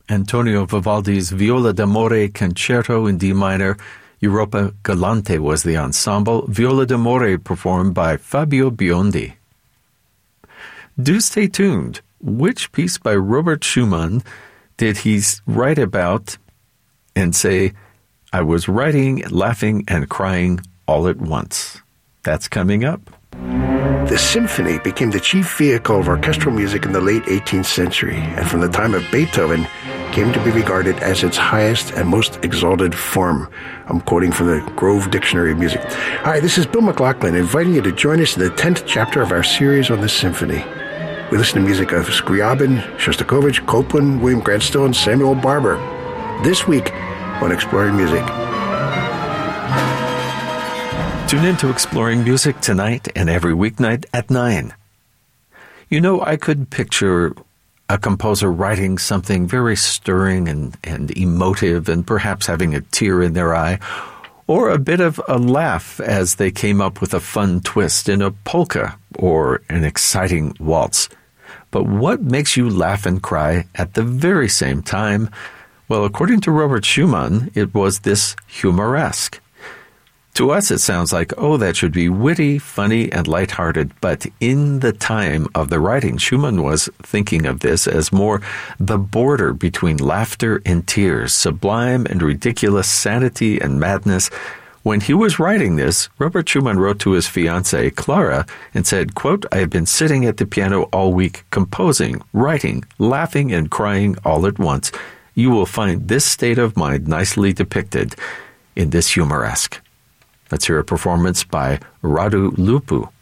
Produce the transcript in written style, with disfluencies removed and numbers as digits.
Antonio Vivaldi's Viola d'Amore Concerto in D minor. Europa Galante was the ensemble. Viola d'Amore performed by Fabio Biondi. Do stay tuned. Which piece by Robert Schumann did he write about and say, I was writing, laughing, and crying all at once? That's coming up. The symphony became the chief vehicle of orchestral music in the late 18th century, and from the time of Beethoven came to be regarded as its highest and most exalted form. I'm quoting from the Grove Dictionary of Music. Hi, this is Bill McLaughlin, inviting you to join us in the 10th chapter of our series on the symphony. We listen to music of Scriabin, Shostakovich, Copland, William Grant Still, and Samuel Barber. This week on Exploring Music. Tune in to Exploring Music tonight and every weeknight at 9. You know, I could picture a composer writing something very stirring and emotive and perhaps having a tear in their eye, or a bit of a laugh as they came up with a fun twist in a polka or an exciting waltz. But what makes you laugh and cry at the very same time? Well, according to Robert Schumann, it was this humoresque. To us, it sounds like, oh, that should be witty, funny, and lighthearted. But in the time of the writing, Schumann was thinking of this as more the border between laughter and tears, sublime and ridiculous, sanity and madness. When he was writing this, Robert Schumann wrote to his fiancée, Clara, and said, quote, I have been sitting at the piano all week, composing, writing, laughing, and crying all at once. You will find this state of mind nicely depicted in this humoresque. Let's hear a performance by Radu Lupu.